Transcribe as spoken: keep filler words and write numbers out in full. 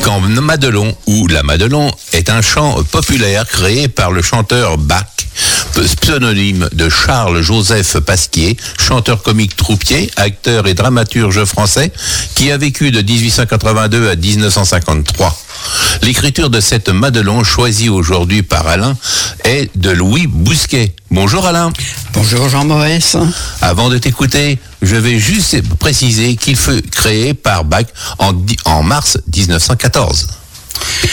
Quand Madelon ou la Madelon est un chant populaire créé par le chanteur Bach, pseudonyme de Charles-Joseph Pasquier, chanteur comique troupier, acteur et dramaturge français, qui a vécu de dix-huit cent quatre-vingt-deux à dix-neuf cent cinquante-trois. L'écriture de cette Madelon, choisie aujourd'hui par Alain, est de Louis Bousquet. Bonjour Alain. Bonjour Jean-Maurice. Avant de t'écouter, je vais juste préciser qu'il fut créé par Bach en, en mars dix-neuf cent quatorze.